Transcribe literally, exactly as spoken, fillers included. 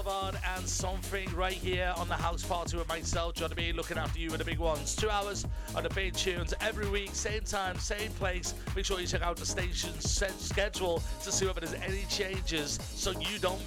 Siobhan and Something right here on the House Party with myself, Johnny B, looking after you with the big ones. Two hours of the big tunes every week, same time, same place. Make sure you check out the station's set schedule to see whether there's any changes so you don't